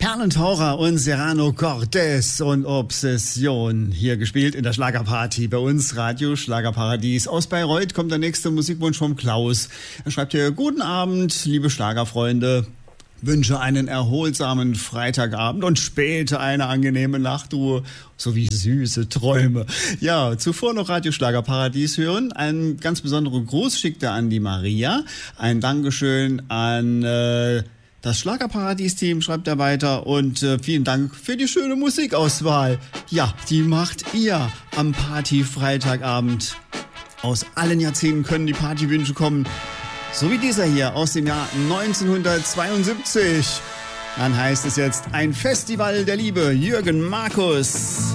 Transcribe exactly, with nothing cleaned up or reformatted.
Hernan Taucher und Serrano Cortés und Obsession. Hier gespielt in der Schlagerparty bei uns, Radio Schlagerparadies. Aus Bayreuth kommt der nächste Musikwunsch vom Klaus. Er schreibt hier: Guten Abend, liebe Schlagerfreunde. Wünsche einen erholsamen Freitagabend und später eine angenehme Nachtruhe sowie süße Träume. Ja, zuvor noch Radio Schlagerparadies hören. Ein ganz besonderer Gruß schickt er an die Maria. Ein Dankeschön an äh, das Schlagerparadies-Team, schreibt er weiter. Und äh, vielen Dank für die schöne Musikauswahl. Ja, die macht ihr am Party-Freitagabend. Aus allen Jahrzehnten können die Partywünsche kommen. So wie dieser hier aus dem Jahr neunzehnhundertzweiundsiebzig. Dann heißt es jetzt ein Festival der Liebe, Jürgen Markus.